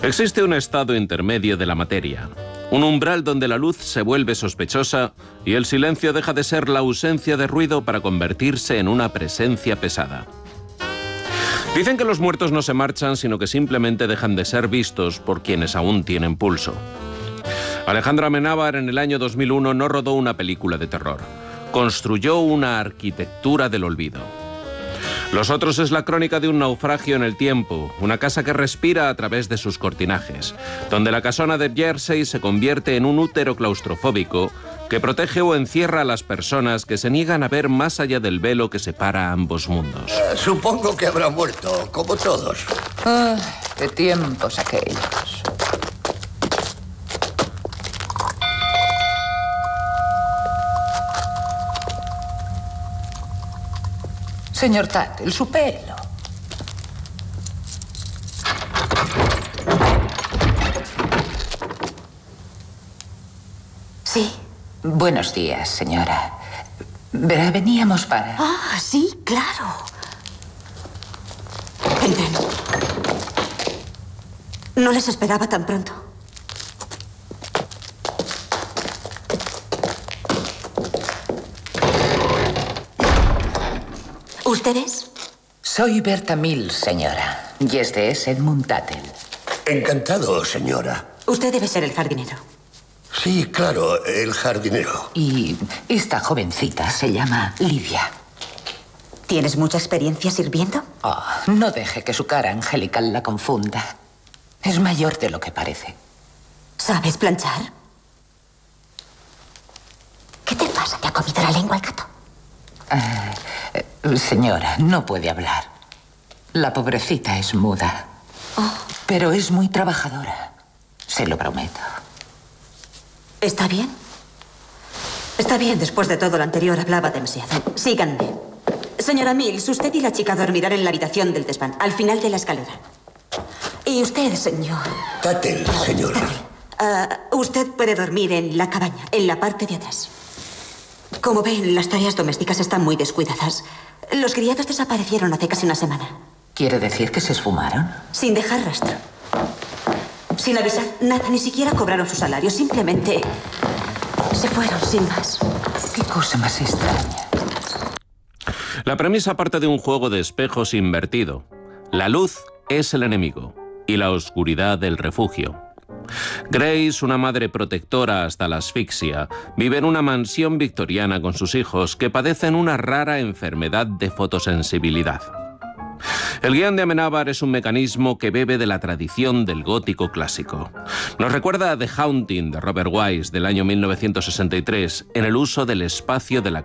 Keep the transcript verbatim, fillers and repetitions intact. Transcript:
Existe un estado intermedio de la materia, un umbral donde la luz se vuelve sospechosa y el silencio deja de ser la ausencia de ruido para convertirse en una presencia pesada. Dicen que los muertos no se marchan, sino que simplemente dejan de ser vistos por quienes aún tienen pulso. Alejandro Amenábar en el año dos mil uno no rodó una película de terror, construyó una arquitectura del olvido. Los otros es la crónica de un naufragio en el tiempo, una casa que respira a través de sus cortinajes, donde la casona de Jersey se convierte en un útero claustrofóbico que protege o encierra a las personas que se niegan a ver más allá del velo que separa ambos mundos. Uh, supongo que habrá muerto, como todos. Ah, qué tiempos aquellos. Señor Tuttle, su pelo. Sí. Buenos días, señora. Verá, veníamos para... Ah, sí, claro. Entren. No les esperaba tan pronto. ¿Ustedes? Soy Berta Mills, señora. Y este es Edmund Tuttle. Encantado, señora. Usted debe ser el jardinero. Sí, claro, el jardinero. Y esta jovencita se llama Livia. ¿Tienes mucha experiencia sirviendo? Oh, no deje que su cara angelical la confunda. Es mayor de lo que parece. ¿Sabes planchar? ¿Qué te pasa? ¿Te ha comido la lengua el gato? Uh, señora, no puede hablar. La pobrecita es muda. Oh. Pero es muy trabajadora. Se lo prometo. ¿Está bien? Está bien, después de todo lo anterior hablaba demasiado. Síganme. Señora Mills, usted y la chica dormirán en la habitación del desván, al final de la escalera. Y usted, señor... Tuttle, señora. Uh, usted puede dormir en la cabaña, en la parte de atrás. Como ven, las tareas domésticas están muy descuidadas. Los criados desaparecieron hace casi una semana. ¿Quiere decir que se esfumaron? Sin dejar rastro. Sin avisar nada, ni siquiera cobraron su salario. Simplemente se fueron sin más. Qué cosa más extraña. La premisa parte de un juego de espejos invertido. La luz es el enemigo y la oscuridad el refugio. Grace, una madre protectora hasta la asfixia, vive en una mansión victoriana con sus hijos que padecen una rara enfermedad de fotosensibilidad. El guión de Amenábar es un mecanismo que bebe de la tradición del gótico clásico. Nos recuerda a The Haunting de Robert Wise del año mil novecientos sesenta y tres en el uso del espacio de la